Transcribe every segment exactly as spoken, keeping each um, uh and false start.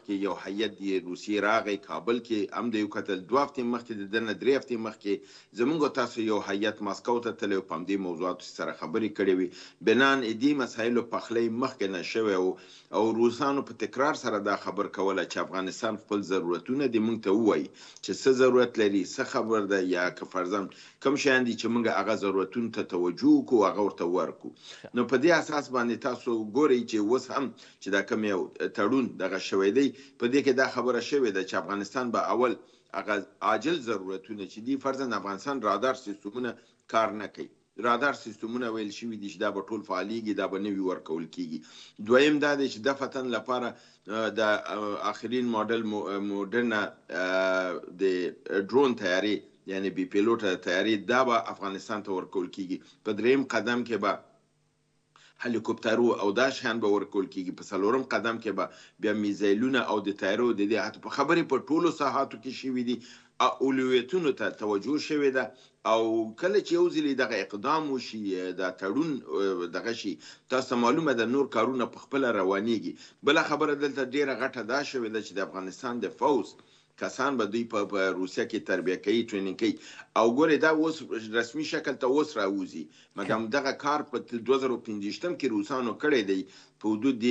مخکې یو هیئت د روسیې راغی کابل کې، هم د یو کتل دوه هفتې مخکې د ده نه درې هفتې مخکې زموږ تاسو یو هیئت ماسکو ته تللی و، په همدې موضوعاتو سره خبرې کړې وې. بنان دې مسایلو پخلی مخکې نه شوی و او روسانو په تکرار سره دا خبر کوله چې افغانستان خپل ضرورتونه دې موږ ته ووایي چې څه ضرورت لري، څه خبر ده، یا که فرضاً کوم شیان دي چې موږ هغه ضرورتونو ته توجه وکړو، هغه ورته ورکړو. نو په دې اساس باندې تاسو ګورئ چې اوس هم چې دا کوم یو تړون دغه شوی دی، په دې کې دا خبره شوې ده چې افغانستان به اول هغه عاجل ضرورتونه چې دي، فرضاً افغانستان رادار سیستمونه کار نه کوي، رادار سیستمونه ویل شوي دي چې دا به ټول فعالیږي، دا به نوي ورکول کیږي. دویم دا دی چې د فتن لپاره د آخرین ماډل موډرنه د ډرون تیارې یعنی بی پیلوټه تیارې دا به افغانستان ته ورکول کیږي. په دریم قدم کې به هلیکوپترو او دا شیان به ورکول کیږي. په څلورم قدم کې به بیا میزایلونه او د تیارو د دې حتی په خبرې په ټولو ساحاتو کې شوي دي، اولویتونو ته توجه شوې ده. او کله چې یو ځلې دغه اقدام وشي، دا تړون دغه شي، تاسو معلومه ده نور کارونه په خپله روانېږي. بله خبره دلته ډېره غټه دا شوې ده چې د افغانستان د فوز کسان به دوی په روسیه کې تربیه کوي، ټرینینګ کوي، او ګورې دا اوس رسمي شکل ته اوس راوځي. مګم دغه کار په دوه زره پنځویشتم کې روسانو کړی دی، په حدود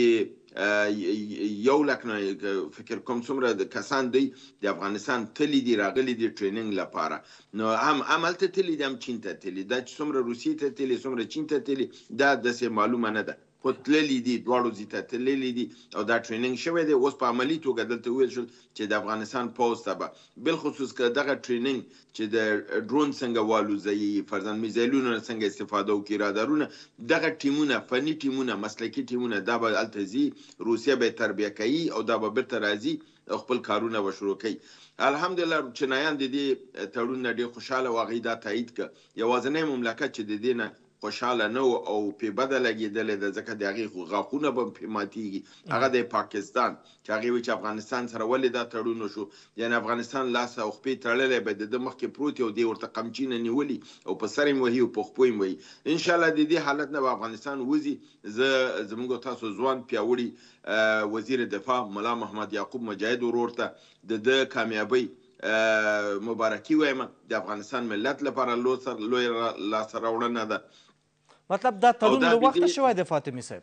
یو لک نه فکر کوم څومره کسان دی د افغانستان تللی دي، راغلي دي ټرینینګ لپاره. نو هم هملته تللی دي، هم چین ته تللی. دا چې څومره روسیې ته تللی، څومره چین ته تللی، دا داسې معلومه نه ده، خو تللی دي، دواړو ځای ته تللی دي او دا ټرینینګ شوی دی. اوس په عملي توګه دلته وویل شول چې د افغانستان پوځ ته به بالخصوص که دغه ټرینینګ چې د ډرون څنګه والوځوي، فرضاً میزایلونو نه څنګه استفاده وکړي، رادارونه، دغه ټیمونه، فني ټیمونه، مسلکي ټیمونه، دا به هلته ځي، روسیه به یې تربیه کوي او دا به بیرته راځي او خپل کارونه به شروع کوي. الحمدلله چینایان د دې تړون نه ډېر خوشحاله و، هغوی دا تایید کړه. یوازینی مملکت چې د دې نه خوشحاله نه و او پې بده لګېدلی ده، ځکه د هغې غاښونه به پې ماتېږي، هغه د پاکستان چې هغې وایي چې افغانستان سره ولې دا تړون وشو، یعنې افغانستان لاس او خپې تړلی به د ده مخکې پروت او دی ورته قمچینه نیولي او په سر یې وهي او په خپو یې وهي. انشاءالله د دې حالت نه به افغانستان وځي. زه زموږ تاسو ځوان پیاوړي وزیر دفاع ملا محمد یعقوب مجاهد ورور ته د ده کامیابۍ مبارکي وایم. د افغانستان ملت لپاره لوی لاسته راوړنه ده. مطلب دا تړون له وخته شوی دی فاطمي صاحب؟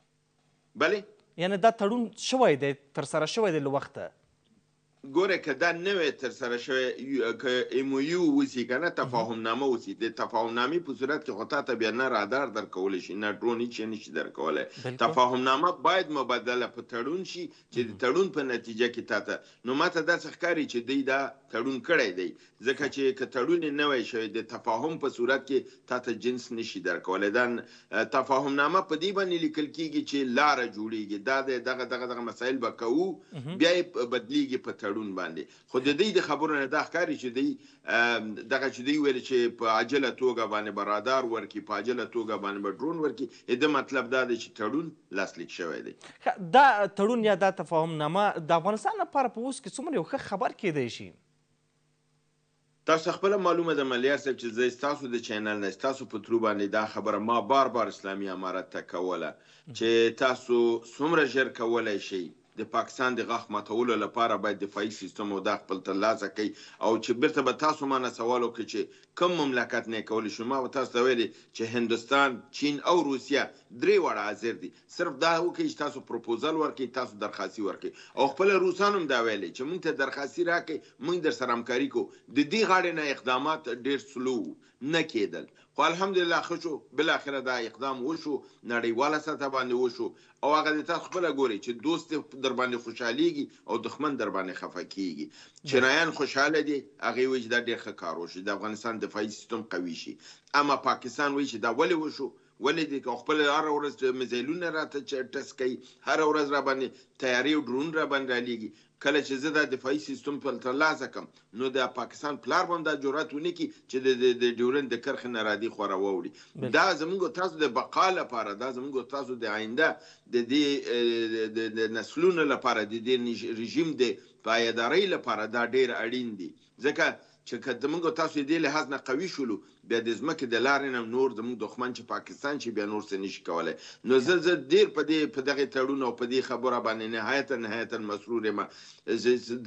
بلې، یعنی دا تړون شوی دی، ترسره شوی دی له وخته؟ ګوره که دا نوی ترسره شوی، که ام او یو وسي که نه، تفاهم نامه وسي، د تفاهم نامې په صورت کې خو تا ته بیا نه رادار درکولی شي، نه ډرون هېڅ شی نشي درکولی. تفاهم نامه باید مبادله په تړون شي چې د تړون په نتیجه کې تا ته، نو ما ته داسې ښکاري چې دوی دا تړون کړی دی، ځکه چې که تړون یې نوی شوی د تفاهم په صورت کې تا ته جنس نشي درکولی. دا تفاهم نامه په دې باندې لیکل کېږي چې لاره جوړېږي، دا د دغه دغه دغه مسایل به کوو، بیا یې بدلیږي په تړون باندې. خو د دوی د خبرو نه دا ښکاري چې دوی دغه چې دوی ویل چې په عاجله توګه باندې به رادار ورکړي، په عاجله توګه باندې به ډرون ورکړي، د مطلب دا دی چې تړون لاسلیک شوی دی. دا تړون یا دا تفاهم نامه د افغانستان لپاره په اوس کې څومره یو ښه خبر کیدی شي؟ تاسو خپله معلومه ده ملیار صاحب چې زه ستاسو د چینل نه ستاسو په ترو باندې دا خبره ما بار بار اسلامي امارت ته کوله چې تاسو څومره ژر کولی شئ د پاکستان د غاښ ماتولو لپاره باید دفاعي سیستم او دا خپل ترلاسه کوي، او چې بیرته به تاسو مانه سوال وکړئ چې کوم مملکت نه یې کولی شو. ما به تاسو ته ویلي چې هندوستان، چین او روسیه درې واړه حاضر دي. صرف دا وکړئ چې تاسو پروپوزل ورکړئ، تاسو درخواستي ورکړئ، او خپله روسان هم دا ویلي چې موږ ته درخواستي راکړئ، موږ در سره همکاري کوو. د دې غاړې نه اقدامات ډېر سلو نه کېدل، خو الحمدلله ښه شو، بالاخره دا اقدام وشو، نړیواله سطح باندې وشو، او هغه د تاسو خپله ګورئ چې دوست در باندې خوشحالیږي او دښمن در باندې خفه کېږي. چینایان خوشحاله دي، هغې وایي چې دا ډېر ښه کار وشو، د افغانستان دفاعي سیستم قوي شي. اما پاکستان وایي چې دا ولې وشو، ولې دي که خپل هره ورځ میزایلونه راته ټس کوي، هره ورځ را باندې تیارې او ډرون را باندې رالیږي. کله چې زه دا دفاعي سیستم په ترلاسه کړم نو د پاکستان پلار به هم دا جرأت ونه کړي چې د ډیورند د کرښې نه رادي خوا راووړي. دا زموږ تاسو د بقا لپاره، دا زموږ تاسو د آینده د دې د نسلونو لپاره، د دې رژیم د پایدارۍ لپاره دا ډېر اړین دي، ځکه چې که زموږ تاسو دې لحاظ نه قوي شولو بیا د ځمکې د لارې نه نور زموږ دښمن چې پاکستان چې بیا نور څه نشي کولی نو زه زه ډېر په دې په دغې تړون او په دې خبره باندې نهایتا نهایتا مسرور یم